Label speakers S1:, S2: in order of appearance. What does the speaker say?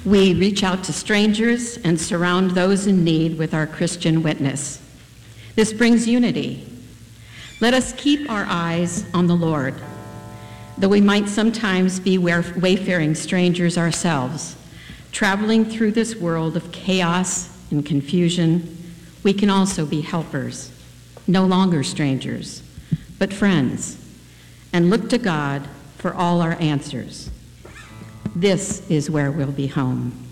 S1: We reach out to strangers and surround those in need with our Christian witness. This brings unity. Let us keep our eyes on the Lord. Though we might sometimes be wayfaring strangers ourselves, traveling through this world of chaos and confusion, we can also be helpers, no longer strangers, but friends, and look to God for all our answers. This is where we'll be home.